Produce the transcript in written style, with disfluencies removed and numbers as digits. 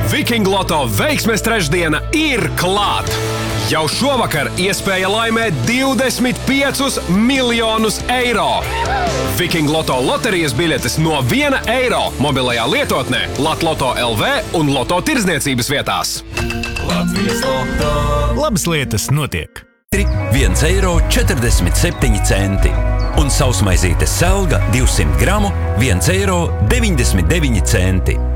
Viking Loto veiksmes trešdiena ir klāt! Jau šovakar iespēja laimēt 25 miljonus eiro! Viking Loto loterijas biļetes no 1 eiro mobilajā lietotnē, Latloto LV un Loto tirdzniecības vietās. Latvijas Loto. Labas lietas notiek. 1,47 eiro. Un sausmaizītes selga 200 gramu 1,99 eiro.